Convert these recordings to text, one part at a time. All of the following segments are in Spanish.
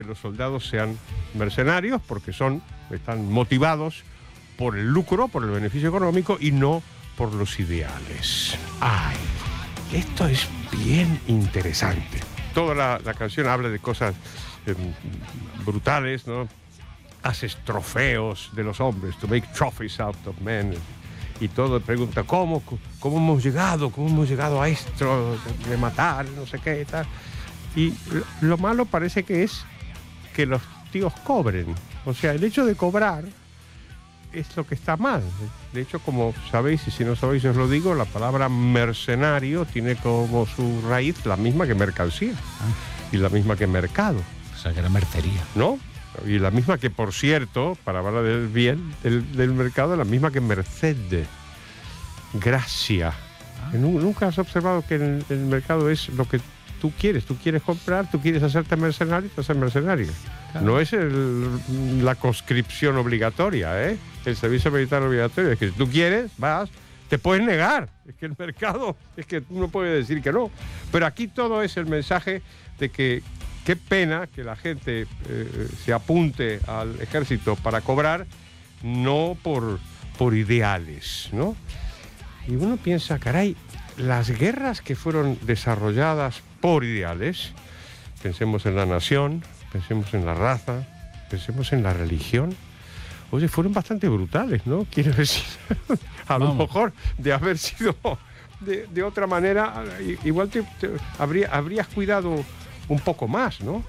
que los soldados sean mercenarios porque están motivados por el lucro, por el beneficio económico y no por los ideales. ¡Ay! Esto es bien interesante. Toda la canción habla de cosas brutales, ¿no? Haces trofeos de los hombres, to make trophies out of men. Y todo pregunta, ¿cómo hemos llegado? ¿Cómo hemos llegado a esto de matar, no sé qué y tal? Y lo malo parece que es que los tíos cobren. O sea, el hecho de cobrar es lo que está mal. De hecho, como sabéis, y si no sabéis os lo digo, la palabra mercenario tiene como su raíz la misma que mercancía y la misma que mercado. O sea, que era mercería. ¿No? Y la misma que, por cierto, para hablar del bien del mercado, la misma que merced. Gracia. ¿Nunca has observado que el mercado es lo que tú quieres comprar, tú quieres hacerte mercenario, te haces mercenario? Claro. No es la conscripción obligatoria, ¿eh? El servicio militar obligatorio. Es que si tú quieres, vas, te puedes negar. Es que el mercado, es que tú no puedes decir que no. Pero aquí todo es el mensaje de que qué pena que la gente se apunte al ejército para cobrar, no por ideales, ¿no? Y uno piensa, caray, las guerras que fueron desarrolladas por ideales, pensemos en la nación, pensemos en la raza, pensemos en la religión, oye, fueron bastante brutales, ¿no? Quiero decir, a lo mejor de haber sido de otra manera, igual habrías cuidado un poco más, ¿no?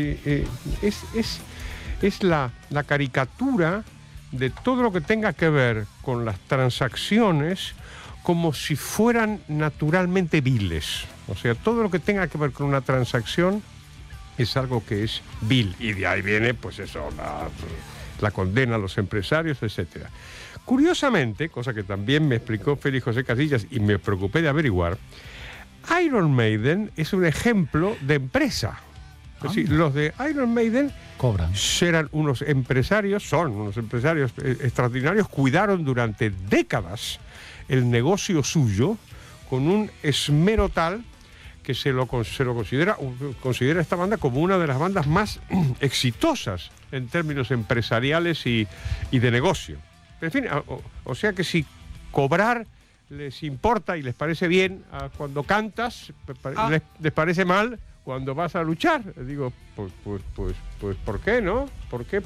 Es la caricatura de todo lo que tenga que ver con las transacciones como si fueran naturalmente viles. O sea, todo lo que tenga que ver con una transacción es algo que es vil. Y de ahí viene, pues eso, la condena a los empresarios, etcétera. Curiosamente, cosa que también me explicó Félix José Casillas y me preocupé de averiguar, Iron Maiden es un ejemplo de empresa. Es decir, los de Iron Maiden cobran. Son unos empresarios extraordinarios, cuidaron durante décadas el negocio suyo con un esmero tal que se lo considera esta banda como una de las bandas más exitosas en términos empresariales y de negocio. En fin, o sea que si cobrar les importa y les parece bien cuando cantas, les parece mal cuando vas a luchar. Digo, pues ¿por qué, no? ¿Por qué?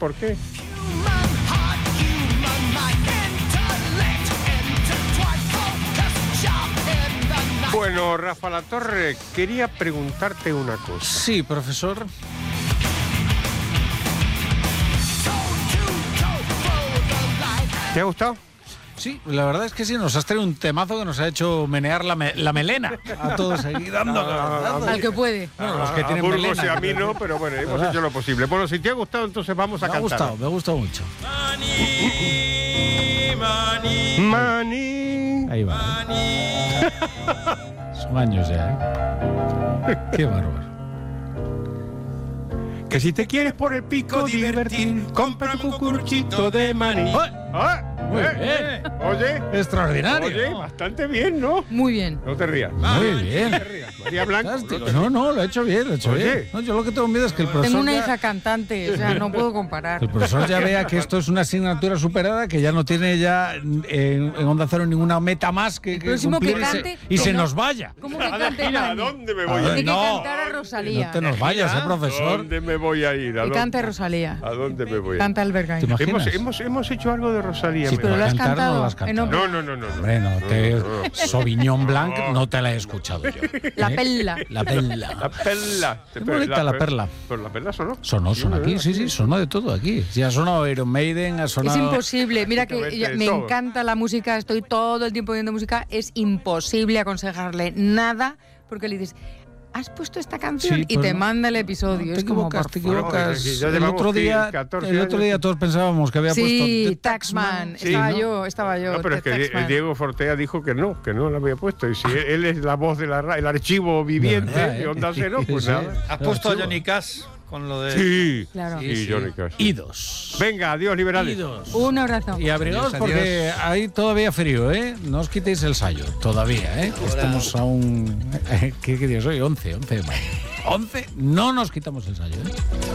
Bueno, Rafa Latorre, quería preguntarte una cosa. Sí, profesor. ¿Te ha gustado? Sí, la verdad es que sí, nos has traído un temazo que nos ha hecho menear la melena a todos ahí dando. Al que puede. Bueno, los que tienen Burgos melena. Y a mí no, pero bueno, hemos hecho lo posible. Bueno, si te ha gustado, entonces vamos a cantar. Me ha gustado mucho. Mani. Ahí va. Son años ya, ¿eh? Qué bárbaro. Que si te quieres por el pico divertir, compra un cucuruchito de maní. Muy bien. Oye. Extraordinario. Oye, bastante bien, ¿no? Muy bien. No te rías. Muy bien. María Blanco. No, lo he hecho bien, Oye. bien. No, yo lo que tengo miedo es que el profesor... Tengo una hija cantante, o sea, no puedo comparar. El profesor ya vea que esto es una asignatura superada, que ya no tiene ya en Onda Cero ninguna meta más que cumplir que cante, y se nos vaya. ¿Cómo que cante ¿A dónde me voy a Tiene ir? que cantar a Rosalía. No te nos vayas, ¿A profesor. dónde me voy a ir? Que cante Rosalía. ¿A dónde me voy a ir? Canta el Bergain. ¿Te imaginas? Hemos hecho algo de Rosalía. Sí, pero lo has cantar cantado. no lo has cantado. No. Hombre, Sauvignon Blanc no te la he escuchado yo. La perla. La perla. La perla. Qué bonita la perla. Pero la perla sonó. Sonó aquí, sí, sonó de todo aquí. Ya ha sonado Iron Maiden, ha sonado... Es imposible. Mira que me todo. encanta la música, estoy todo el tiempo viendo música. Es imposible aconsejarle nada porque le dices... Has puesto esta canción Sí, y pues te manda el episodio. Te Es como, equivocas. Bueno, ya El llevamos otro día 14 todos pensábamos que había puesto Sí, The Taxman. Sí, Estaba yo. No, pero es The que Taxman. el Diego Fortea dijo que no lo había puesto. Y si él es la voz de el archivo viviente verdad, de Onda Cero, pues Sí. nada. Has puesto a Johnny Cash con lo de... Sí, Claro. sí, Johnny Cash. Idos. Venga, adiós, liberales. Idos. Un abrazo. Y abrigaos Adiós, porque hay todavía frío, ¿eh? No os quitéis el sayo, todavía, ¿eh? Estamos aún... ¿Qué día soy? 11 de mayo. 11, no nos quitamos el sayo, ¿eh?